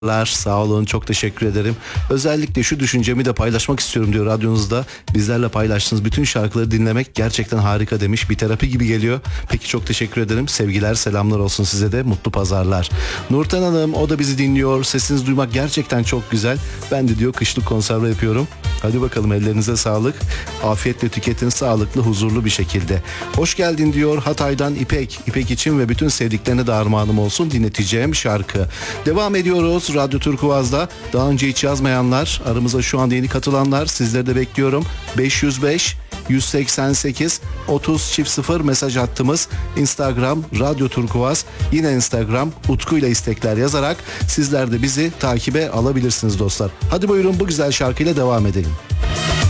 Sağ olun, çok teşekkür ederim. Özellikle şu düşüncemi de paylaşmak istiyorum diyor radyonuzda. Bizlerle paylaştığınız bütün şarkıları dinlemek gerçekten harika demiş. Bir terapi gibi geliyor. Peki, çok teşekkür ederim. Sevgiler, selamlar olsun size de. Mutlu pazarlar. Nurten Hanım, o da bizi dinliyor. Sesinizi duymak gerçekten çok güzel. Ben de diyor kışlık konserve yapıyorum. Hadi bakalım, ellerinize sağlık. Afiyetle tüketin, sağlıklı, huzurlu bir şekilde. Hoş geldin diyor Hatay'dan İpek. İpek için ve bütün sevdiklerine de armağanım olsun dinleteceğim şarkı. Devam ediyoruz Radyo Turkuaz'da. Daha önce hiç yazmayanlar, aramıza şu anda yeni katılanlar, sizleri de bekliyorum. 505 188 30 mesaj hattımız. Instagram Radyo Turkuaz, yine Instagram Utku ile istekler yazarak sizler de bizi takibe alabilirsiniz dostlar. Hadi buyurun, bu güzel şarkıyla devam edelim.